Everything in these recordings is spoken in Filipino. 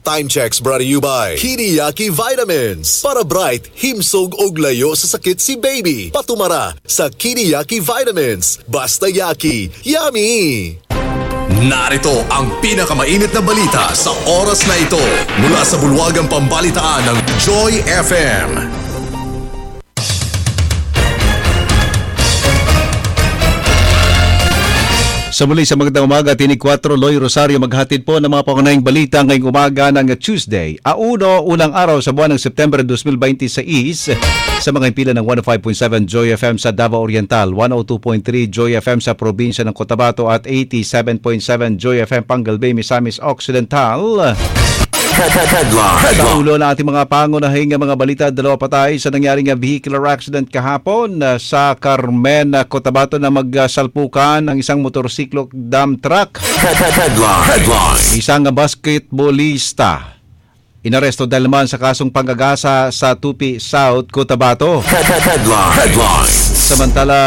Time checks brought to you by Kiniyaki Vitamins. Para bright, himsog og layo sa sakit si baby. Patumara sa Kiniyaki Vitamins. Basta yaki, yummy! Narito ang pinakamainit na balita sa oras na ito mula sa bulwagang pambalitaan ng Joy FM. Sa muli sa magandang umaga, Tinig 4, Loy Rosario maghatid po ng mga pangunahing balita ngayong umaga ng Tuesday. Unang araw sa buwan ng September 2026 sa mga impila ng 105.7 Joy FM sa Davao Oriental, 102.3 Joy FM sa probinsya ng Cotabato at 87.7 Joy FM Pangalbay, Misamis Occidental. Sa ulo ng ating mga pangunahing mga balita, 2 patay sa nangyaring vehicular accident kahapon sa Carmen, Cotabato na magsalpukan ang isang motorsiklo dump truck. Isang basketballista inaresto dahil naman sa kasong panggagasa sa Tupi South, Cotabato. Samantala,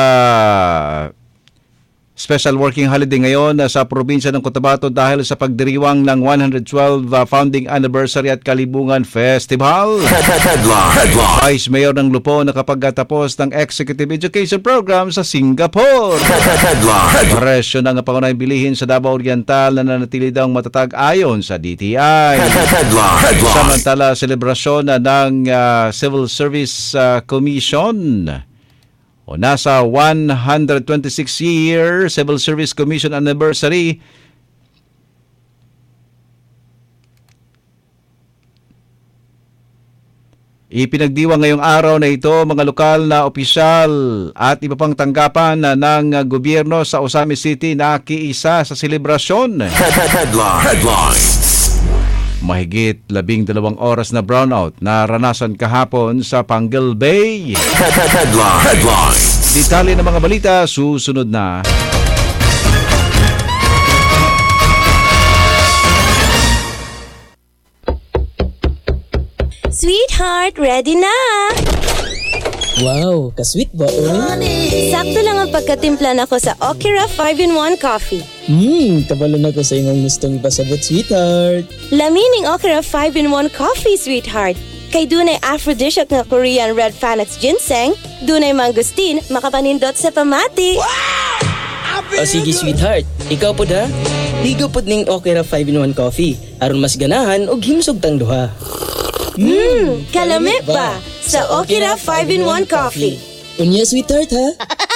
special working holiday ngayon sa probinsya ng Cotabato dahil sa pagdiriwang ng 112 founding anniversary at Kalibungan Festival. Vice Mayor ng Lupo nakapagtatapos ng Executive Education Program sa Singapore. Presyo ng pangunahing bilihin sa Davao Oriental na nanatili daw matatag ayon sa DTI. Samantala, selebrasyon ng Civil Service Commission o nasa 126-year Civil Service Commission anniversary. Ipinagdiwang ngayong araw na ito mga lokal na opisyal at iba pang tanggapan ng gobyerno sa Osamis City na kiisa sa selebrasyon. Mahigit 12 oras na brownout na ranasan kahapon sa Pangal Bay. Detalye ng mga balita susunod na. Sweetheart, ready na! Wow, ka-sweet ba, oy? Sakto lang ang pagkatimpla nako sa Okira 5-in-1 coffee. Kabalo na ko sa imong gustong ipasabot, sweetheart. Lamining Okira 5-in-1 coffee, sweetheart. Kay dunay aphrodisiac nga Korean red Phoenix ginseng, dunay mangustin, makapanindot sa pamati. O sige, sweetheart. Ikaw po da? Higo po ning Okira 5-in-1 coffee. Aron mas ganahan og himsog tang duha. Kalamit ba sa Okira 5-in-1 coffee? Unya, sweetheart, ha?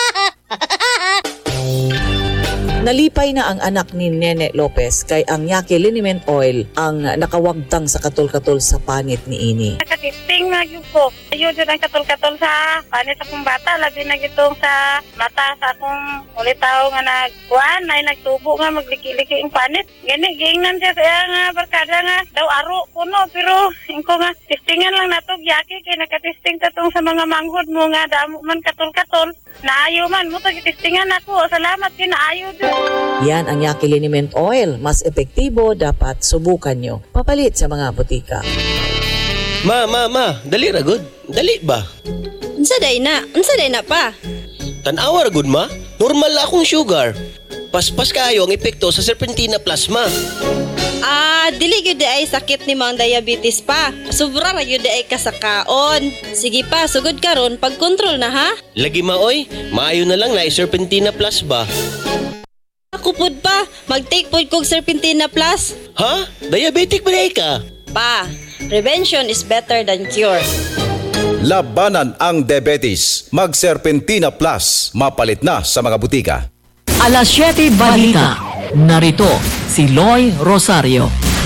Nalipay na ang anak ni Nene Lopez kay ang Yaki Liniment Oil ang nakawagtang sa katol-katol sa panit ni ini. Nakatisting na yun ko. Ayun yun ang katol-katol sa panit sa akong bata. Labi na gitong sa mata sa akong ulitaw nga nagkuhan. Ay nagtubo nga magliki-liki ang panit. Gani, giingnan siya sa nga barkada nga daw aro kuno. Pero ko nga tistingan lang natog Yaki kay nakatisting katong sa mga manghod mo nga damo man katol-katol. Naayo man mo tagitistingan ako. Salamat din naayo din. Yan ang Yaki Liniment Oil. Mas epektibo, dapat subukan nyo. Papalit sa mga butika. Ma, dali ra gud. Dali ba? Unsa day na pa? Tan-awa ra gud ma. Normal la akong sugar. Paspas kayo ang epekto sa Serpentina Plasma. Dili gyud ay sakit ni mang diabetes pa. Sobra ra gyud ay kasakaon. Sige pa, sugod karon pagkontrol na ha. Lagi maoy, maayo na lang na Serpentina Plus ba? Ako pud pa, mag-take pud kog Serpentina Plus. Ha? Diabetic ba na ka? Pa, prevention is better than cure. Labanan ang diabetes. Mag-Serpentina Plus. Mapalit na sa mga butika. Alas 7 Balita. Narito si Loy Rosario.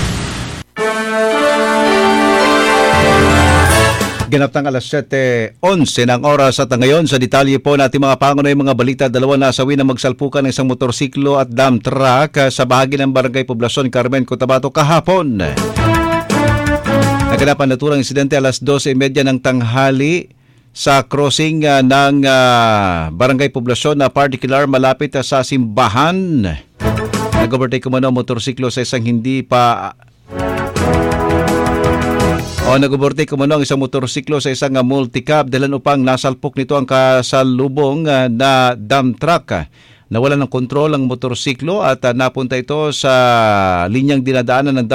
Ganap ng alas 7:11 ng oras at ngayon sa detalye po natin mga pangunahing mga balita. 2 nasawi na magsalpukan ng isang motorsiklo at dump truck sa bahagi ng Barangay Poblacion, Carmen, Cotabato kahapon. Naganap ang naturang insidente alas 12:30 ng tanghali sa crossing ng Barangay Poblacion na particular malapit sa simbahan. Nag-overtake kumano motorsiklo sa isang hindi pa nag-overtake kumano ang isang motorsiklo sa isang multicab dahilan upang nasalpok nito ang kasalubong na dump truck. Nawalan ng kontrol ang motorsiklo at napunta ito sa linyang dinadaanan ng